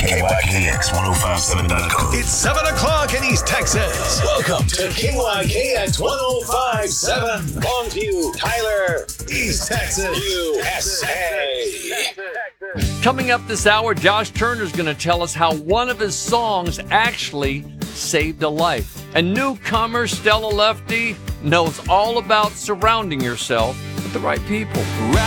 KYKX 1057.com. It's 7 o'clock in East Texas. Welcome to KYKX 1057. Longview, Tyler, East Texas, USA. Coming up this hour, Josh Turner's going to tell us how one of his songs actually saved a life. And newcomer Stella Lefty knows all about surrounding yourself with the right people.